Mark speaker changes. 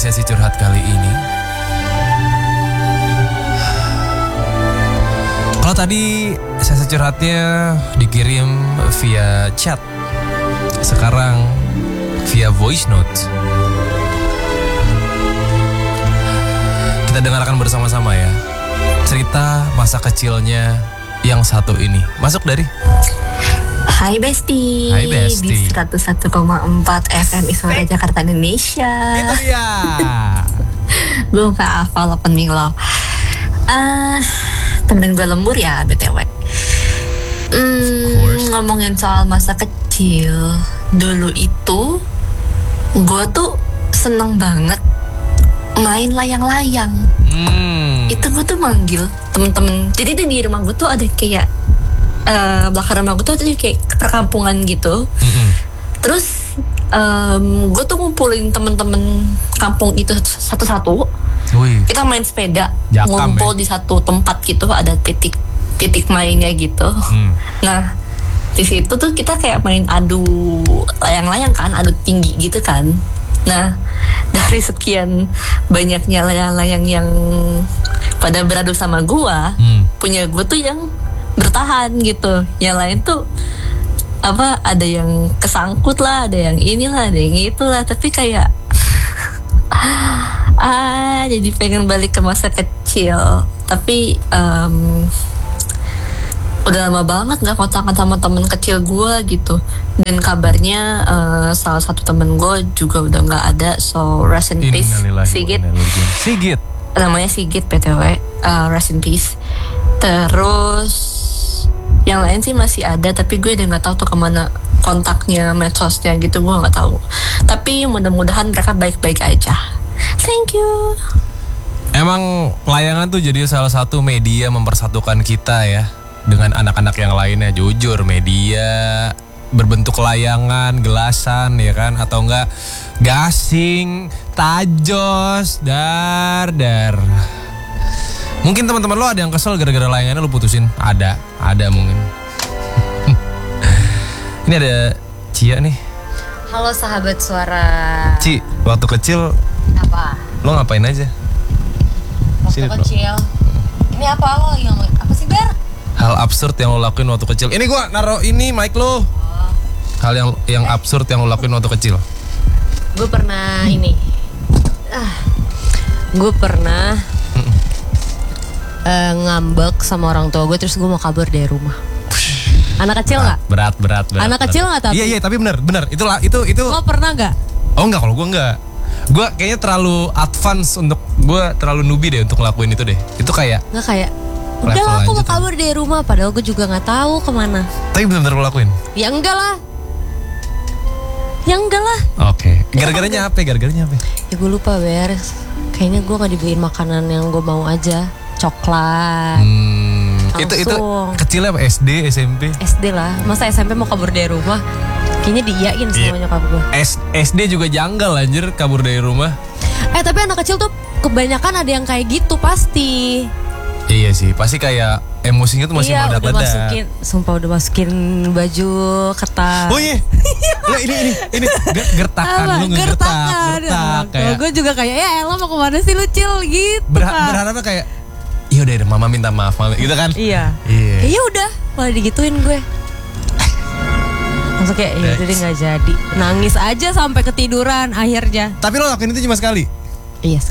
Speaker 1: sesi curhat kali ini. Kalau tadi sesi curhatnya dikirim via chat, sekarang via voice note. Kita dengarkan bersama-sama ya cerita masa kecilnya yang satu ini. Masuk dari
Speaker 2: Hai Besti.
Speaker 1: Hai Besti.
Speaker 2: Di 101,4 FM Iswara Jakarta Indonesia.
Speaker 1: Itu dia.
Speaker 2: Gue gak hafal opening lo. Temen gue lembur ya BTW. Ngomongin soal masa kecil, dulu itu gue tuh seneng banget main layang-layang. Itu gue tuh manggil temen-temen. Jadi di rumah gue tuh ada kayak belakang rumah gue tuh ada kayak perkampungan gitu. Terus gue tuh ngumpulin temen-temen kampung itu satu-satu. Kita main sepeda, ngumpul di satu tempat gitu, ada titik mainnya gitu. Nah di situ tuh kita kayak main adu layang-layang kan, adu tinggi gitu kan. Nah dari sekian banyaknya layang-layang yang pada beradu sama gua, punya gua tuh yang bertahan gitu. Yang lain tuh ada yang kesangkut lah, ada yang inilah, ada yang itulah. Tapi kayak jadi pengen balik ke masa kecil. Tapi udah lama banget gak kontakan sama temen kecil gue gitu. Dan kabarnya salah satu temen gue juga udah gak ada. So rest in peace Sigit. Namanya Sigit PTW. Rest in peace. Terus yang lain sih masih ada, tapi gue udah gak tahu tuh kemana kontaknya, medsosnya gitu, gue gak tahu. Tapi mudah-mudahan mereka baik-baik aja. Thank you.
Speaker 1: Emang layangan tuh jadi salah satu media mempersatukan kita ya dengan anak-anak yang lainnya. Jujur, media berbentuk layangan, gelasan ya kan, atau enggak gasing, tajos, dar. Mungkin teman-teman lo ada yang kesel gara-gara layangannya lo putusin. Ada mungkin. Ini ada Cia nih.
Speaker 3: Halo sahabat suara.
Speaker 1: Ci, waktu kecil
Speaker 3: Apa?
Speaker 1: lo ngapain aja?
Speaker 3: Waktu
Speaker 1: Sini,
Speaker 3: kecil. Ini apa lo yang apa sih Ber?
Speaker 1: Hal absurd yang lo lakuin waktu kecil. Ini gua naruh ini mic lo. Hal yang absurd yang lo lakuin waktu kecil.
Speaker 3: Gue pernah ini. Gue pernah ngambek sama orang tua gue, terus gue mau kabur dari rumah. Anak kecil nggak?
Speaker 1: Berat.
Speaker 3: Anak kecil nggak tapi?
Speaker 1: Iya tapi benar. Itu.
Speaker 3: Lo pernah nggak?
Speaker 1: Oh enggak, kalau gue enggak. Gue kayaknya terlalu advance untuk gue, terlalu newbie deh untuk ngelakuin itu deh. Itu kayak
Speaker 3: Nggak kayak. Udah lah, aku mau kabur dari rumah, padahal gue juga nggak tahu kemana.
Speaker 1: Tapi benar-benar lo lakuin?
Speaker 3: Ya enggak lah.
Speaker 1: Oke. Gara-garanya apa? Ya
Speaker 3: gue lupa Ber. Kayaknya gue nggak dibeliin makanan yang gue mau aja. Coklat.
Speaker 1: Itu kecilnya apa? SD, SMP?
Speaker 3: SD lah. Masa SMP mau kabur dari rumah? Kayaknya diiyain sama nyokap gue.
Speaker 1: SD juga janggal anjir kabur dari rumah.
Speaker 3: Tapi anak kecil tuh kebanyakan ada yang kayak gitu pasti.
Speaker 1: Iya sih, pasti kayak emosinya tuh masih meledak-ledak.
Speaker 3: Udah masukin baju ketat.
Speaker 1: Oh iya. Nah, ini gertakan lu gertak.
Speaker 3: Kayak gue juga kayak ya elah mau kemana sih lu Cil gitu.
Speaker 1: Berharapnya kayak iya udah mama minta maaf gitu kan.
Speaker 3: Iya. Ya udah malah digituin gue. Langsung kayak ya udah nggak jadi. Nangis aja sampai ketiduran akhirnya.
Speaker 1: Tapi lo lakuin itu cuma sekali?
Speaker 3: Iya